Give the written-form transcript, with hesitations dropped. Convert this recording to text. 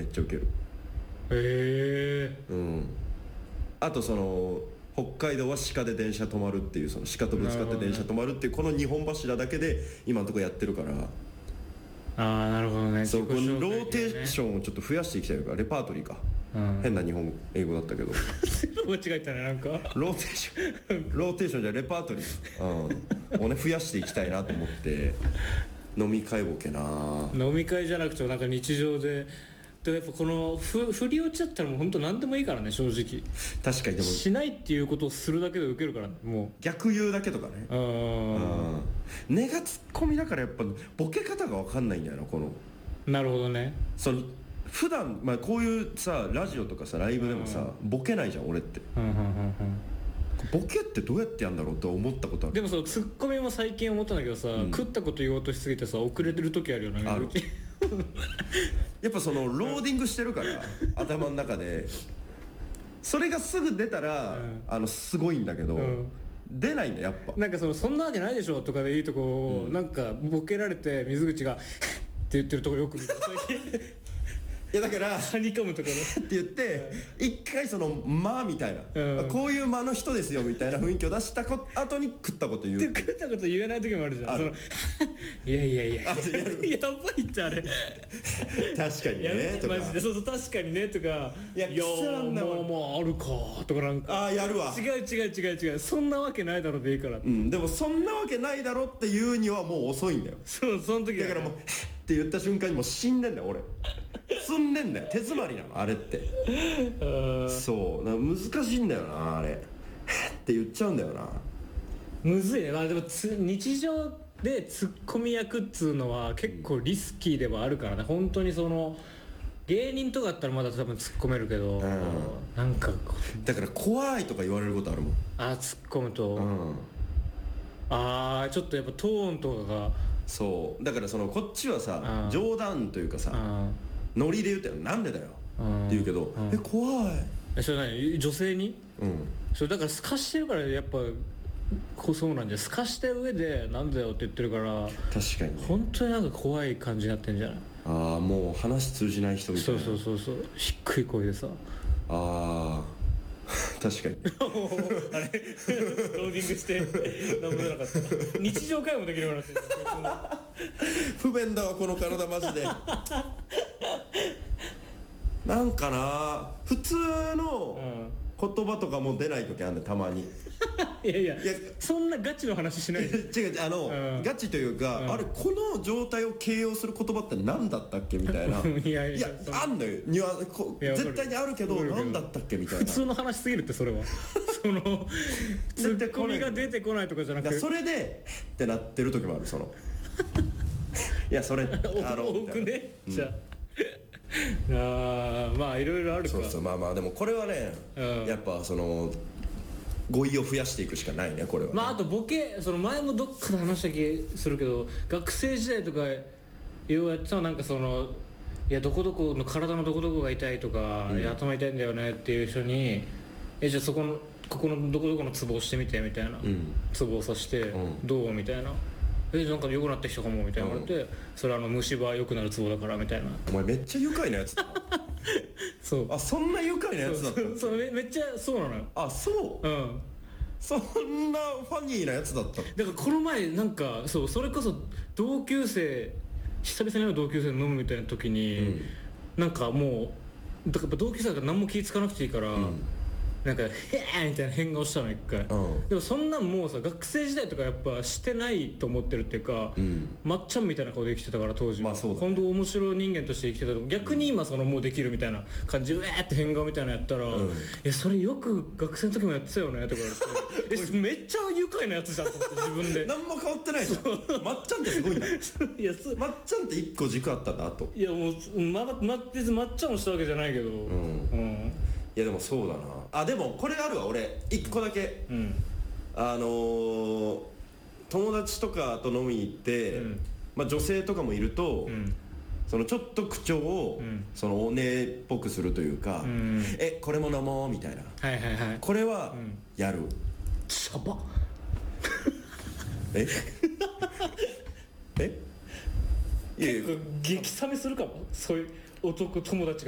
っちゃウケる。あとその北海道は鹿で電車止まるっていう、その鹿とぶつかって電車止まるっていうこの2本柱だけで今のところやってるから。 なるほどね。 そう、このローテーションをちょっと増やしていきたいから、レパートリーか、変な日本英語だったけど間違えたね、なんかローテーションじゃレパートリー、をね増やしていきたいなと思って。飲み会ボケな。 飲み会じゃなくてなんか日常で。でもやっぱこの振り落ちだったらもう本当何でもいいからね、正直。 確かに。でもしないっていうことをするだけでウケるからね、もう逆言うだけとかね。根がツッコミだからやっぱボケ方が分かんないんだよな、この。 なるほどね。 その普段、こういうさラジオとかさライブでもさ、ボケないじゃん俺って。ボケってどうやってやんだろうと思ったことある。 でもさ、ツッコミも最近思ったんだけどさ、食ったこと言おうとしすぎてさ遅れてる時あるよね。 あるやっぱそのローディングしてるから頭の中でそれがすぐ出たら、すごいんだけど、出ないんだやっぱ。 なんかそんなわけないでしょとかでいいとこを、なんかボケられて水口がって言ってるとこよく見た最近。 いやだからハニカムとかねって言って一回その間みたいな、こういう間の人ですよみたいな雰囲気を出した後に食ったこと言う。 食ったこと言えない時もあるじゃん。いややばいってあれ。 確かにねとか。 マジでそう確かにねとか。いやもうあるかとかなんか。 やるわ。 違うそんなわけないだろでいいから。 でもそんなわけないだろって言うにはもう遅いんだよ。 そうその時だからもうって言った瞬間にもう死んでんだよ俺。積んでんだよ、手詰まりなのあれって。そう難しいんだよなあれって言っちゃうんだよな。 むずいね。でも日常でツッコミ役っつうのは結構リスキーではあるからね。本当にその芸人とかだったらまだ多分突っ込めるけど、なんかだから怖いとか言われることあるもん。 突っ込むと、ちょっとやっぱトーンとかが。 そうだからそのこっちはさ冗談というかさノリで言うてなんでだよって言うけど、怖い。 それ何女性に？それだから透かしてるからやっぱそうなんじゃ透かしてる上でなんだよって言ってるから。確かに、 本当になんか怖い感じになってんじゃない？ もう話通じない人みたいな。 そう低い声でさ。 確かにあれローディングして何も出なかった。日常会話もできるようになってる。 不便だわこの体マジで。なんかな普通の言葉とかも出ない時あるんだたまに。 いやそんなガチの話しないで。 違うガチというか、あれこの状態を形容する言葉って何だったっけみたいな。いやあんのよ絶対にあるけど何だったっけみたいな。 普通の話すぎるってそれは。そのツッコミが出てこないとかじゃなくて、 それでってなってる時もある。そのいやそれ多くねじゃあいろいろあるか。 そうでもこれはね、やっぱその語彙を増やしていくしかないねこれはね。 あとボケその前もどっかで話した気するけど、学生時代とかようやってたなんかそのいやどこどこの体のどこどこが痛いとか、いや頭痛いんだよねっていう人にじゃあここのどこどこのツボを押してみてみたいな、ツボを刺して、どうみたいな。なんか良くなってきたかもみたいな言われて、それ虫歯良くなるツボだからみたいな。 お前めっちゃ愉快なやつだ。 そうそんな愉快なやつだった。 そうめっちゃそうなのよ。 そうそんなファニーなやつだった。 だからこの前なんかそれこそ同級生久々に会う同級生飲むみたいな時に、なんかもうだから同級生が何も気ぃつかなくていいから、なんか「へーみたいな変顔したの一回、でもそんなんもうさ学生時代とかやっぱしてないと思ってるっていうか、まっちゃんみたいな顔で生きてたから当時。本当面白い人間として生きてたと。逆に今もうできるみたいな感じでって変顔みたいなのやったら、それよく学生の時もやってたよねとか言われてめっちゃ愉快なやつじゃんと思って自分で。 何も変わってないじゃん。まっちゃんってすごいんだ。まっちゃんって一個軸あったんだと。 いやもう別にまっちゃんもしたわけじゃないけど、 いやでもそうだな。でもこれあるわ俺一個だけ。友達とかと飲みに行って、女性とかもいると、そのちょっと口調を、そのお姉っぽくするというか、これも飲もうみたいな、これはやる。 シャバ結構激冷めするかもそういう男友達が